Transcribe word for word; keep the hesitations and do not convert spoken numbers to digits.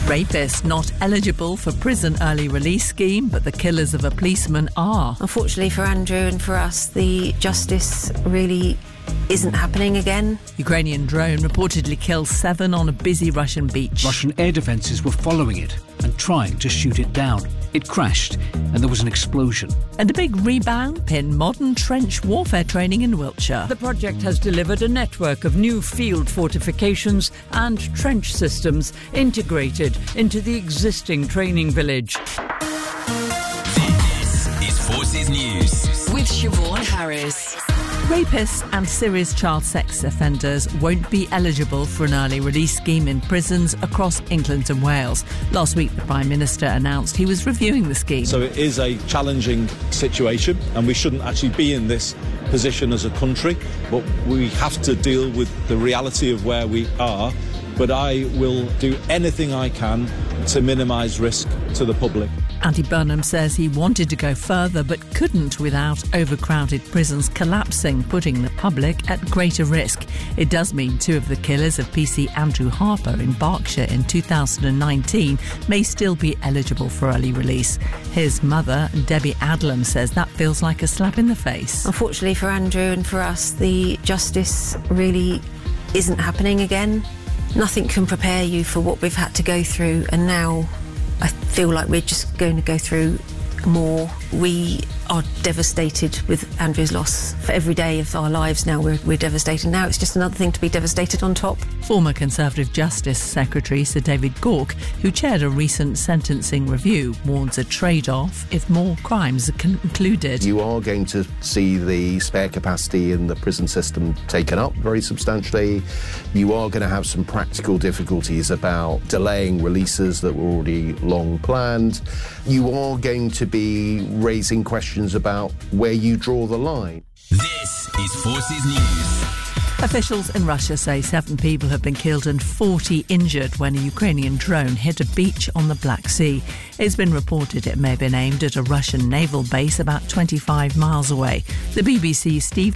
Rapist not eligible for prison early release scheme, but the killers of a policeman are. Unfortunately for Andrew and for us, the justice really isn't happening again. Ukrainian drone reportedly kills seven on a busy Russian beach. Russian air defences were following it and trying to shoot it down. It crashed and there was an explosion. And a big rebound in modern trench warfare training in Wiltshire. The project has delivered a network of new field fortifications and trench systems integrated into the existing training village. This is Forces News with Siobhan Harris. Rapists and serious child sex offenders won't be eligible for an early release scheme in prisons across England and Wales. Last week, the Prime Minister announced he was reviewing the scheme. So it is a challenging situation, and we shouldn't actually be in this position as a country, but we have to deal with the reality of where we are. But I will do anything I can to minimise risk to the public. Andy Burnham says he wanted to go further but couldn't without overcrowded prisons collapsing, putting the public at greater risk. It does mean two of the killers of P C Andrew Harper in Berkshire in two thousand nineteen may still be eligible for early release. His mother, Debbie Adlam, says that feels like a slap in the face. Unfortunately for Andrew and for us, the justice really isn't happening again. Nothing can prepare you for what we've had to go through, and now I feel like we're just going to go through more. We are devastated with Andrew's loss. For every day of our lives now, we're, we're devastated. Now it's just another thing to be devastated on top. Former Conservative Justice Secretary Sir David Gauke, who chaired a recent sentencing review, warns a trade-off if more crimes are concluded. You are going to see the spare capacity in the prison system taken up very substantially. You are going to have some practical difficulties about delaying releases that were already long planned. You are going to be raising questions about where you draw the line. This is Forces News. Officials in Russia say seven people have been killed and forty injured when a Ukrainian drone hit a beach on the Black Sea. It's been reported it may have been aimed at a Russian naval base about twenty-five miles away. The B B C's Steve